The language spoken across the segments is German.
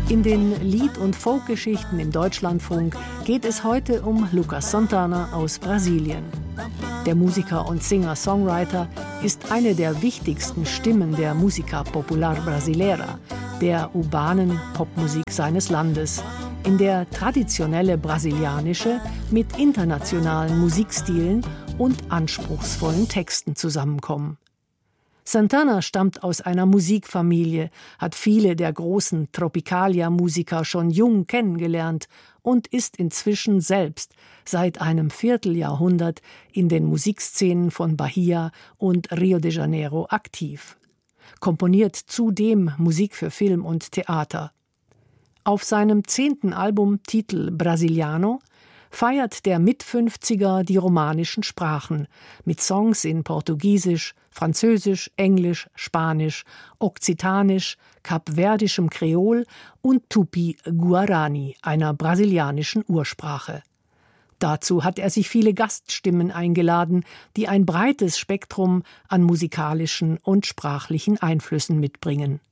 In den Lied- und Folkgeschichten im Deutschlandfunk geht es heute um Lucas Santana aus Brasilien. Der Musiker und Singer-Songwriter ist eine der wichtigsten Stimmen der Música Popular Brasileira, der urbanen Popmusik seines Landes, in der traditionelle brasilianische mit internationalen Musikstilen und anspruchsvollen Texten zusammenkommen. Santana stammt aus einer Musikfamilie, hat viele der großen Tropicalia-Musiker schon jung kennengelernt und ist inzwischen selbst seit einem Vierteljahrhundert in den Musikszenen von Bahia und Rio de Janeiro aktiv. Komponiert zudem Musik für Film und Theater. Auf seinem 10. Album Titel Brasiliano feiert der Mit-50er die romanischen Sprachen mit Songs in Portugiesisch, Französisch, Englisch, Spanisch, Okzitanisch, kapverdischem Kreol und Tupi-Guarani, einer brasilianischen Ursprache. Dazu hat er sich viele Gaststimmen eingeladen, die ein breites Spektrum an musikalischen und sprachlichen Einflüssen mitbringen.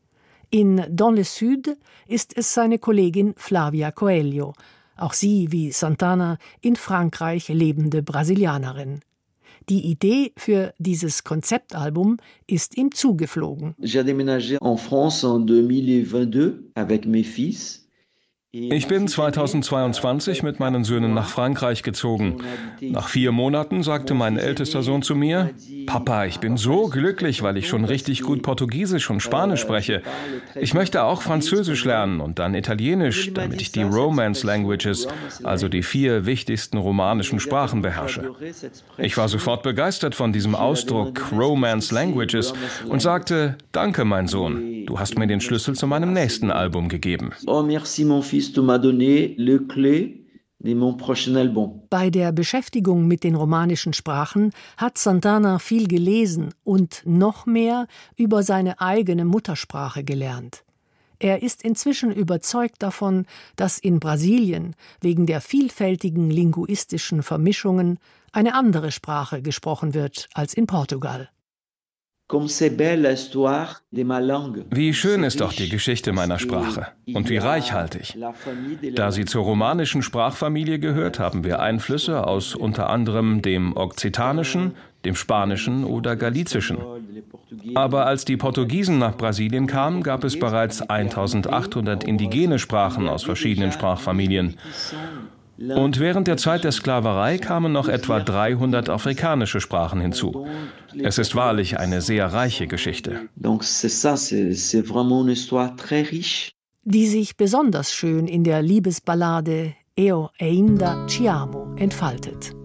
In Dans le Sud ist es seine Kollegin Flavia Coelho, auch sie, wie Santana, in Frankreich lebende Brasilianerin. Die Idee für dieses Konzeptalbum ist ihm zugeflogen. J'ai déménagé en France en 2022 avec mes fils. Ich bin 2022 mit meinen Söhnen nach Frankreich gezogen. Nach 4 Monaten sagte mein ältester Sohn zu mir: Papa, ich bin so glücklich, weil ich schon richtig gut Portugiesisch und Spanisch spreche. Ich möchte auch Französisch lernen und dann Italienisch, damit ich die Romance Languages, also die 4 wichtigsten romanischen Sprachen, beherrsche. Ich war sofort begeistert von diesem Ausdruck Romance Languages und sagte: Danke, mein Sohn, du hast mir den Schlüssel zu meinem nächsten Album gegeben. Oh, merci, mon fils. Bei der Beschäftigung mit den romanischen Sprachen hat Santana viel gelesen und noch mehr über seine eigene Muttersprache gelernt. Er ist inzwischen überzeugt davon, dass in Brasilien wegen der vielfältigen linguistischen Vermischungen eine andere Sprache gesprochen wird als in Portugal. Wie schön ist doch die Geschichte meiner Sprache und wie reichhaltig. Da sie zur romanischen Sprachfamilie gehört, haben wir Einflüsse aus unter anderem dem Okzitanischen, dem Spanischen oder Galizischen. Aber als die Portugiesen nach Brasilien kamen, gab es bereits 1800 indigene Sprachen aus verschiedenen Sprachfamilien. Und während der Zeit der Sklaverei kamen noch etwa 300 afrikanische Sprachen hinzu. Es ist wahrlich eine sehr reiche Geschichte. Die sich besonders schön in der Liebesballade Eo ainda te amo entfaltet.